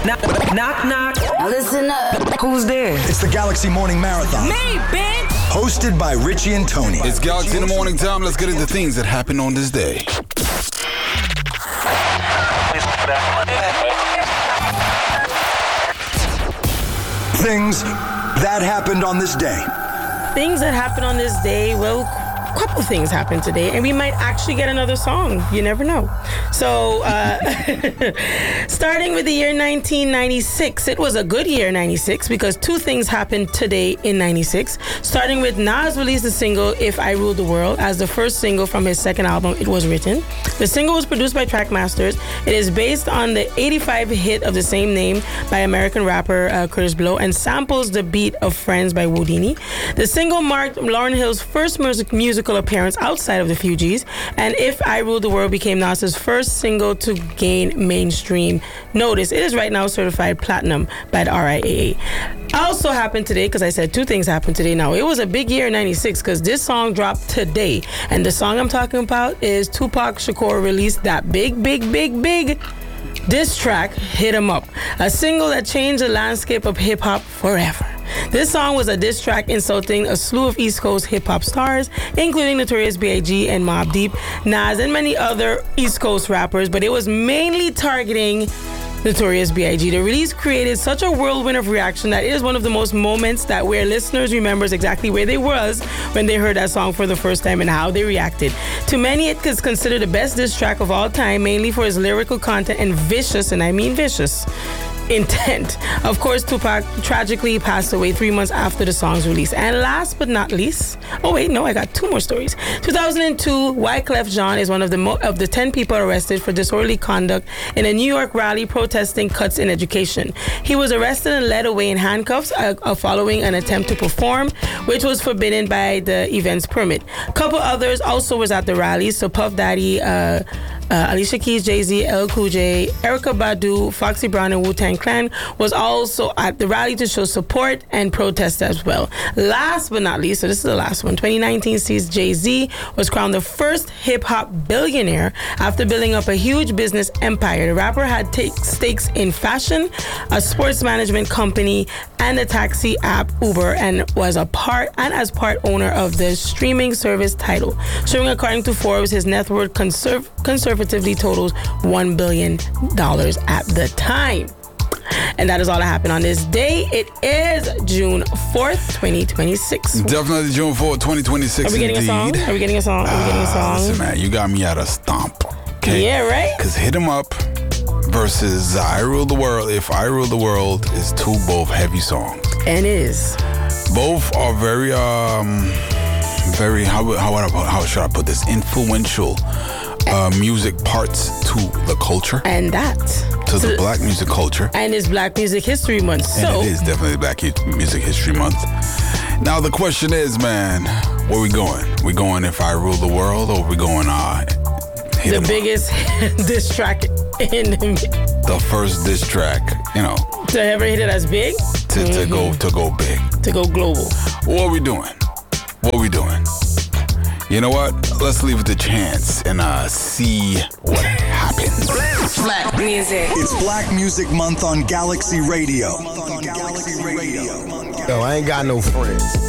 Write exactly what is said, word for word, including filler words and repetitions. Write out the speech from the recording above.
Knock, knock, knock. Listen up. Who's there? It's the Galaxy Morning Marathon. Me, bitch! Hosted by Richie and Tony. It's Galaxy in the Morning time. Let's get into things that happened on this day. Things that happened on this day. Things that happened on this day, well, a couple things happened today, and we might actually get another song. You never know. So, uh, starting with the year nineteen ninety-six, it was a good year, ninety-six, because two things happened today in ninety-six. Starting with Nas released the single If I Ruled the World as the first single from his second album, It Was Written. The single was produced by Trackmasters. It is based on the eighty-five hit of the same name by American rapper uh, Curtis Blow and samples the beat of Friends by Whodini. The single marked Lauryn Hill's first music musical appearance outside of the Fugees, and If I Ruled the World became Nas's first single to gain mainstream notice. It is right now certified platinum by the R I A A. Also happened today, because I said two things happened today. Now, it was a big year in ninety-six because this song dropped today, and the song I'm talking about is Tupac Shakur released that big, big, big, big diss track, Hit 'Em Up, a single that changed the landscape of hip-hop forever. This song was a diss track insulting a slew of East Coast hip-hop stars, including Notorious B I G and Mobb Deep, Nas, and many other East Coast rappers, but it was mainly targeting Notorious B I G. The release created such a whirlwind of reaction that it is one of the most moments that where listeners remembers exactly where they was when they heard that song for the first time and how they reacted. To many, it is considered the best diss track of all time, mainly for its lyrical content and vicious, and I mean vicious, intent. Of course, Tupac tragically passed away three months after the song's release. And last but not least, oh wait, no, I got two more stories. two thousand two, Wyclef Jean is one of the mo- of the ten people arrested for disorderly conduct in a New York rally protesting cuts in education. He was arrested and led away in handcuffs uh, uh, following an attempt to perform, which was forbidden by the event's permit. A couple others also was at the rally, so Puff Daddy, uh, Uh, Alicia Keys, Jay-Z, L. Cool J, Erykah Badu, Foxy Brown, and Wu-Tang Clan was also at the rally to show support and protest as well. Last but not least, so this is the last one, twenty nineteen sees Jay-Z was crowned the first hip-hop billionaire after building up a huge business empire. The rapper had take stakes in fashion, a sports management company, and the taxi app Uber, and was a part and as part owner of the streaming service Tidal. Showing according to Forbes, his net worth conserv- conservatively totals one billion dollars at the time. And that is all that happened on this day. It is June fourth, twenty twenty-six. Definitely June fourth, twenty twenty-six. Are we getting indeed. a song? Are we getting a song? Are we getting a song? Uh, listen, man, you got me at a stomp. Okay? Yeah, right? Because Hit 'Em Up versus I Rule the World, If I Rule the World is two both heavy songs. And it is. Both are very, um, very, how, how, how should I put this? Influential uh, music parts to the culture. And that. To the black music culture. And it's Black Music History Month. So And it is definitely Black Music History Month. Now the question is, man, where we going? We going If I Rule the World, or we going uh, Hit 'Em the biggest diss track in the first diss track, you know, to ever hit it as big? to, Mm-hmm. to go to go big. To go global. What are we doing? What are we doing? You know what? Let's leave it to chance and uh, see what happens. Black music. It's Black Music Month on Galaxy Radio. Yo, I ain't got no friends.